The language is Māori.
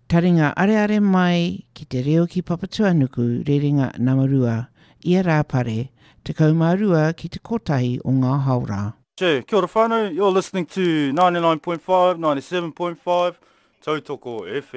Taringa are mai ki te reo ki Papatuanuku rerenga Namarua I a rāpare te kaumarua ki te kotahi o ngā haura. Kia ora whānau, you're listening to 99.5, 97.5, Tautoko FM.